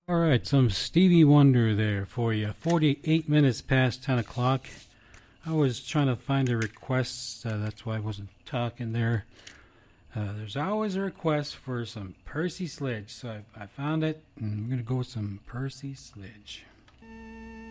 All right, some Stevie Wonder there for you. 48 minutes past 10 o'clock. I was trying to find the requests. That's why I wasn't talking there. There's always a request for some Percy Sledge. So I found it, and I'm going to go with some Percy Sledge.